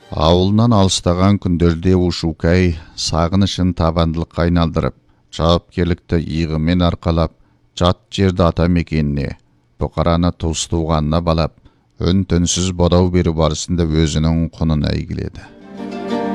Ауылынан алыстаған күндерде Ушукай сағынышын табандылыққа айналдырып, жауапкерлікті иығымен арқалап, жат жерді ата мекеніне, бұқараны туыс туғанына балап, үн-түнсіз бодау беру барысында өзінің құнын әйгіледі.